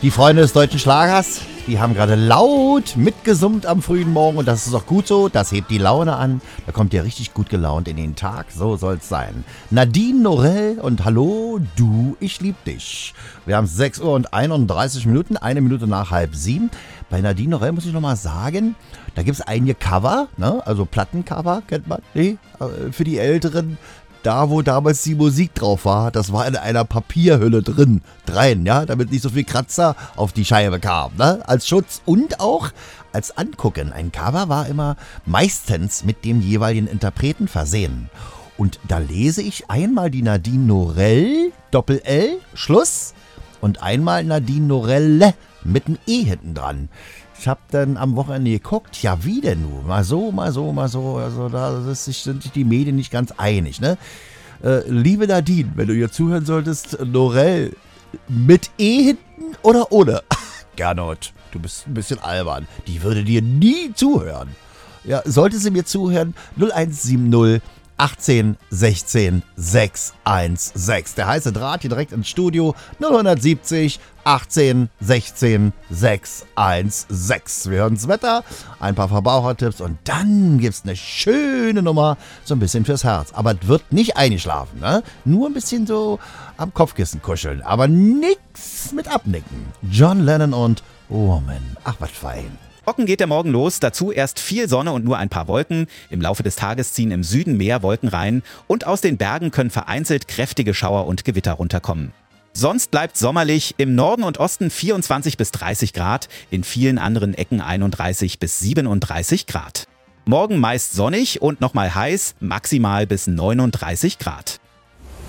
Die Freunde des deutschen Schlagers, die haben gerade laut mitgesummt am frühen Morgen und das ist auch gut so, das hebt die Laune an. Da kommt ihr richtig gut gelaunt in den Tag, so soll's sein. Nadine Norell und hallo, du, ich lieb dich. Wir haben 6 Uhr und 31 Minuten, 1 Minute nach 6:30. Bei Nadine Norell muss ich nochmal sagen, da gibt's einige Cover, ne? Also Plattencover, kennt man, nee, für die Älteren. Da, wo damals die Musik drauf war, das war in einer Papierhülle drein, ja, damit nicht so viel Kratzer auf die Scheibe kam, ne? Als Schutz und auch als Angucken. Ein Cover war immer meistens mit dem jeweiligen Interpreten versehen. Und da lese ich einmal die Nadine Norell, Doppel-L, Schluss, und einmal Nadine Norelle mit einem E hinten dran. Ich hab dann am Wochenende geguckt, ja wie denn nun? Mal so. Also da sind sich die Medien nicht ganz einig, ne? Liebe Nadine, wenn du hier zuhören solltest, Norell mit E hinten oder ohne? Gernot, du bist ein bisschen albern. Die würde dir nie zuhören. Ja, sollte sie mir zuhören, 0170 18 16 616. Der heiße Draht hier direkt ins Studio 0170 18 16 616. Wir hören das Wetter, ein paar Verbrauchertipps und dann gibt's eine schöne Nummer, so ein bisschen fürs Herz. Aber es wird nicht eingeschlafen, ne? Nur ein bisschen so am Kopfkissen kuscheln, aber nix mit abnicken. John Lennon und Woman. Ach, was fein. Trocken geht der Morgen los, dazu erst viel Sonne und nur ein paar Wolken. Im Laufe des Tages ziehen im Süden mehr Wolken rein und aus den Bergen können vereinzelt kräftige Schauer und Gewitter runterkommen. Sonst bleibt sommerlich, im Norden und Osten 24 bis 30 Grad, in vielen anderen Ecken 31 bis 37 Grad. Morgen meist sonnig und nochmal heiß, maximal bis 39 Grad.